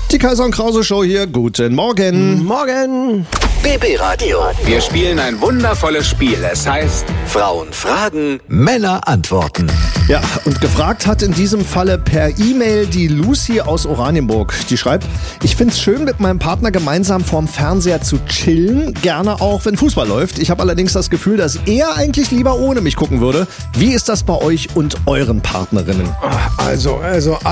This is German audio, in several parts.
Die Kaiser und Krause Show hier. Guten Morgen. Morgen. BB Radio. Wir spielen ein wundervolles Spiel. Es heißt Frauen fragen, Männer antworten. Ja, und gefragt hat in diesem Falle per E-Mail die Lucy aus Oranienburg. Die schreibt, ich find's schön, mit meinem Partner gemeinsam vorm Fernseher zu chillen. Gerne auch, wenn Fußball läuft. Ich habe allerdings das Gefühl, dass er eigentlich lieber ohne mich gucken würde. Wie ist das bei euch und euren Partnerinnen? Also.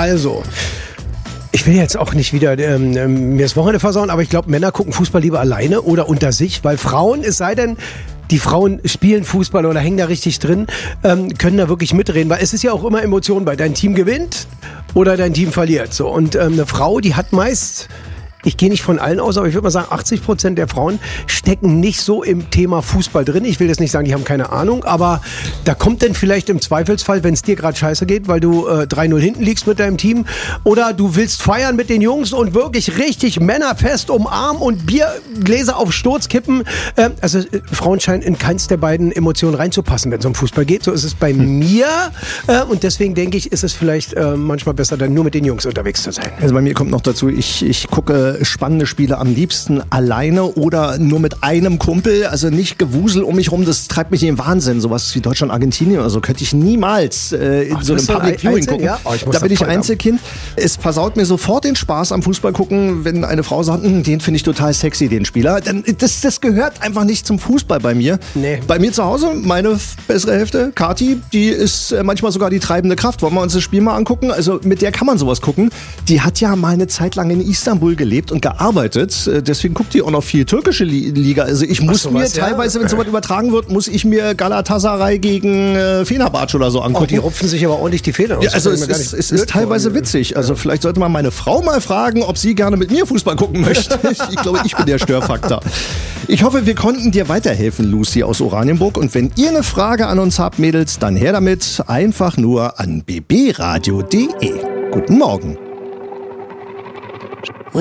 Ich will jetzt auch nicht wieder mir das Wochenende versauen, aber ich glaube, Männer gucken Fußball lieber alleine oder unter sich, weil Frauen, es sei denn, die Frauen spielen Fußball oder hängen da richtig drin, können da wirklich mitreden, weil es ist ja auch immer Emotion bei. Dein Team gewinnt oder dein Team verliert. So. Und eine Frau, die hat meist... Ich gehe nicht von allen aus, aber ich würde mal sagen, 80% der Frauen stecken nicht so im Thema Fußball drin. Ich will jetzt nicht sagen, die haben keine Ahnung, aber da kommt dann vielleicht im Zweifelsfall, wenn es dir gerade scheiße geht, weil du 3-0 hinten liegst mit deinem Team oder du willst feiern mit den Jungs und wirklich richtig männerfest umarmen und Biergläser auf Sturz kippen. Also Frauen scheinen in keins der beiden Emotionen reinzupassen, wenn es um Fußball geht. So ist es bei mir und deswegen denke ich, ist es vielleicht manchmal besser, dann nur mit den Jungs unterwegs zu sein. Also bei mir kommt noch dazu, ich gucke spannende Spiele am liebsten alleine oder nur mit einem Kumpel, also nicht Gewusel um mich rum, das treibt mich in den Wahnsinn. Sowas wie Deutschland, Argentinien oder so könnte ich niemals in so einem Public Viewing gucken. Ja? Da bin ich Einzelkind. Es versaut mir sofort den Spaß am Fußball gucken, wenn eine Frau sagt, den finde ich total sexy, den Spieler. Dann, das gehört einfach nicht zum Fußball bei mir. Nee. Bei mir zu Hause, meine bessere Hälfte, Kathi, die ist manchmal sogar die treibende Kraft. Wollen wir uns das Spiel mal angucken? Also mit der kann man sowas gucken. Die hat ja mal eine Zeit lang in Istanbul gelebt und gearbeitet. Deswegen guckt die auch noch viel türkische Liga. Also ich muss mir teilweise, wenn sowas übertragen wird, muss ich mir Galatasaray gegen Fenerbahce oder so angucken. Oh, die rupfen sich aber ordentlich die Federn aus. Ja, also es ist teilweise witzig. Also vielleicht sollte man meine Frau mal fragen, ob sie gerne mit mir Fußball gucken möchte. Ich glaube, ich bin der Störfaktor. Ich hoffe, wir konnten dir weiterhelfen, Lucy aus Oranienburg. Und wenn ihr eine Frage an uns habt, Mädels, dann her damit. Einfach nur an bbradio.de. Guten Morgen.